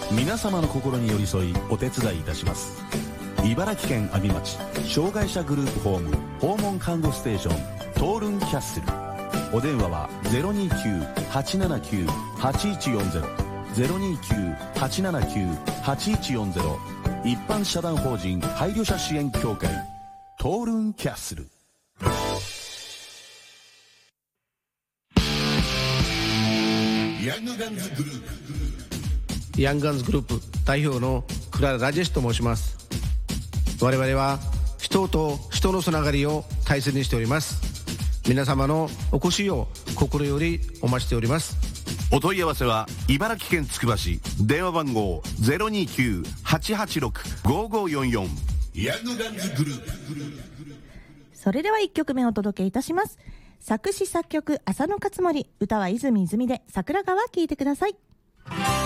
皆様の心に寄り添いお手伝いいたします。茨城県阿見町障害者グループホーム訪問看護ステーショントールンキャッスル。お電話は 029-879-8140 029-879-8140。一般社団法人配慮者支援協会トールンキャッスル。 ヤングガンズグループ、 ヤングガンズグループ代表のクララ・ラジェシと申します。我々は人と人のつながりを大切にしております。皆様のお越しを心よりお待ちしております。 お問い合わせは茨城県つくば市、電話番号 029-886-5544。 ヤングガンズグループ。 それでは1曲目お届けいたします。作詞作曲浅野勝森、歌は泉泉で桜川、聴いてください。